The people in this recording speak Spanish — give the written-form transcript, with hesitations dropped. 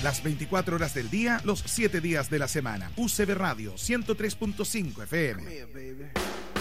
Las 24 horas del día, los 7 días de la semana. UCB Radio 103.5 FM.